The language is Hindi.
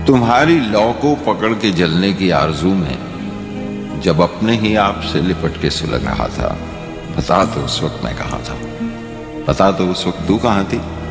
तुम्हारी लौ को पकड़ के जलने की आरजू में जब अपने ही आप से लिपट के सुलग रहा था, बता तो उस वक्त मैं कहां था, बता तो उस वक्त तू कहां थी।